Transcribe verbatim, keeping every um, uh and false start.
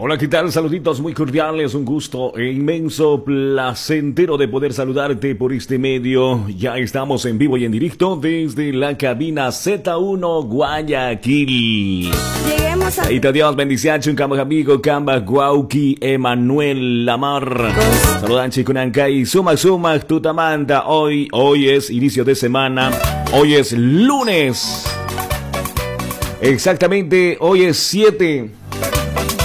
Hola, ¿qué tal? Saluditos muy cordiales, un gusto e inmenso, placentero de poder saludarte por este medio. Ya estamos en vivo y en directo desde la cabina Z uno Guayaquil. Lleguemos a... Ahí te Dios, bendición, un camba amigo, camba guauki, Emanuel Lamar. Saludan chikunankai, suma suma, tutamanta. Hoy, hoy es inicio de semana, hoy es lunes. Exactamente, hoy es siete